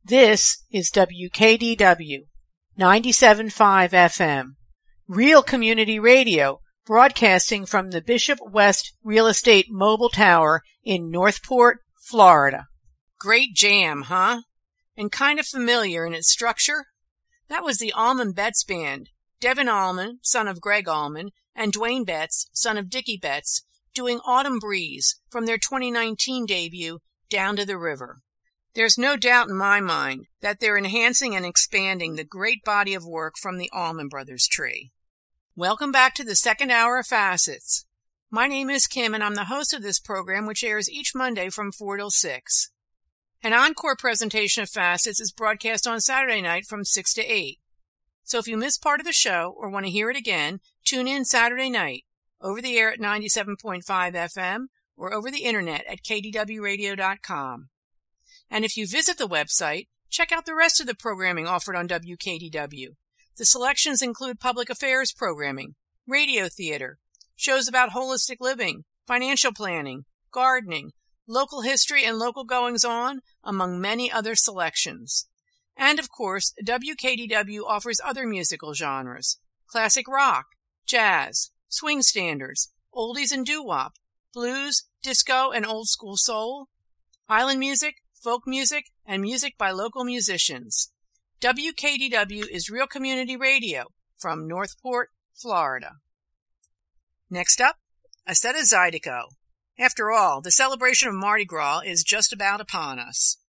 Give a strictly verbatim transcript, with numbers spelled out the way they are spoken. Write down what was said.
This is W K D W ninety-seven point five F M, Real Community Radio, broadcasting from the Bishop West Real Estate Mobile Tower in Northport, Florida. Great jam, huh? And kind of familiar in its structure? That was the Allman Betts Band, Devin Allman, son of Greg Allman, and Dwayne Betts, son of Dickie Betts, doing Autumn Breeze from their twenty nineteen debut, Down to the River. There's no doubt in my mind that they're enhancing and expanding the great body of work from the Allman Brothers tree. Welcome back to the second hour of Facets. My name is Kim, and I'm the host of this program, which airs each Monday from four till six. An encore presentation of Facets is broadcast on Saturday night from six to eight. So if you missed part of the show or want to hear it again, tune in Saturday night, over the air at ninety-seven point five F M or over the internet at K D W radio dot com. And if you visit the website, check out the rest of the programming offered on W K D W. The selections include public affairs programming, radio theater, shows about holistic living, financial planning, gardening, local history and local goings-on, among many other selections. And of course, W K D W offers other musical genres: classic rock, jazz, swing standards, oldies and doo-wop, blues, disco and old school soul, island music, folk music, and music by local musicians. W K D W is Real Community Radio from Northport, Florida. Next up, a set of Zydeco. After all, the celebration of Mardi Gras is just about upon us.